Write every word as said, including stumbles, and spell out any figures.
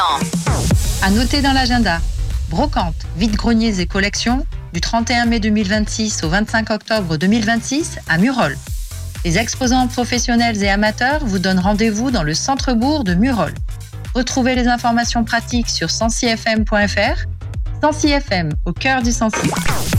À noter dans l'agenda, brocante, vide-greniers et collections du trente et un mai deux mille vingt-six au vingt-cinq octobre deux mille vingt-six à Murol. Les exposants professionnels et amateurs vous donnent rendez-vous dans le centre-bourg de Murol. Retrouvez les informations pratiques sur sancy f m point f r. Sancy F M, au cœur du Sancy.